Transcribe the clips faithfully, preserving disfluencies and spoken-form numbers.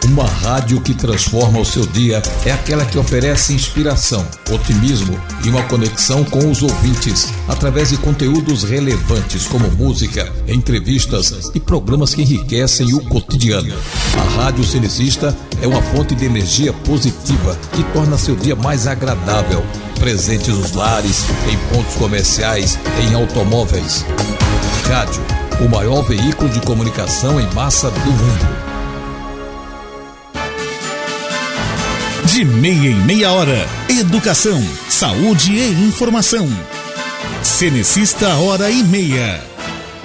Uma rádio que transforma o seu dia é aquela que oferece inspiração, otimismo e uma conexão com os ouvintes através de conteúdos relevantes como música, entrevistas e programas que enriquecem o cotidiano. A Rádio Cenecista é uma fonte de energia positiva que torna seu dia mais agradável, presente nos lares, em pontos comerciais, em automóveis. Rádio, o maior veículo de comunicação em massa do mundo. De meia em meia hora, educação, saúde e informação. Cenecista Hora e Meia.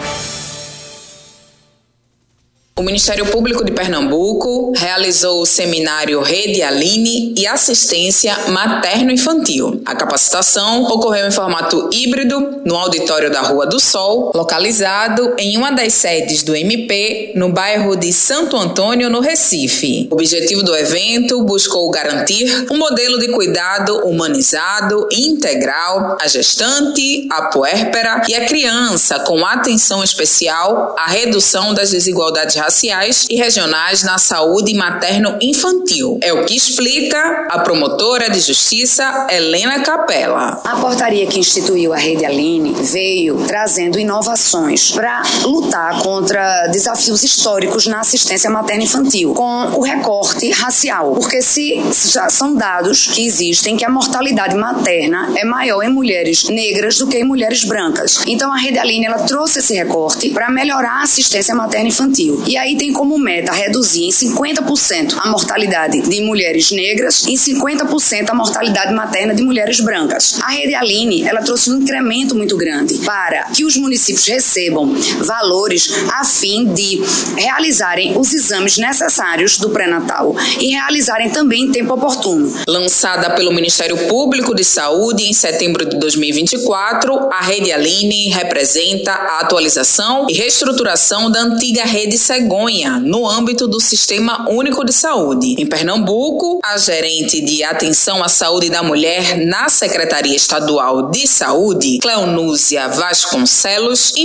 O Ministério Público de Pernambuco realizou o seminário Rede Aline e Assistência Materno-Infantil. A capacitação ocorreu em formato híbrido no auditório da Rua do Sol, localizado em uma das sedes do M P, no bairro de Santo Antônio, no Recife. O objetivo do evento buscou garantir um modelo de cuidado humanizado e integral à gestante, à puérpera e à criança, com atenção especial à redução das desigualdades raciais raciais e regionais na saúde materno-infantil. É o que explica a promotora de justiça Helena Capella. A portaria que instituiu a Rede Aline veio trazendo inovações para lutar contra desafios históricos na assistência materno-infantil, com o recorte racial, porque se já são dados que existem que a mortalidade materna é maior em mulheres negras do que em mulheres brancas. Então a Rede Aline ela trouxe esse recorte para melhorar a assistência materno-infantil. E aí tem como meta reduzir em cinquenta por cento a mortalidade de mulheres negras e em cinquenta por cento a mortalidade materna de mulheres brancas. A Rede Aline, ela trouxe um incremento muito grande para que os municípios recebam valores a fim de realizarem os exames necessários do pré-natal e realizarem também em tempo oportuno. Lançada pelo Ministério Público de Saúde em setembro de dois mil e vinte e quatro, a Rede Aline representa a atualização e reestruturação da antiga Rede Cegonha, no âmbito do Sistema Único de Saúde. Em Pernambuco, a gerente de Atenção à Saúde da Mulher na Secretaria Estadual de Saúde, Cleonúzia Vasconcelos,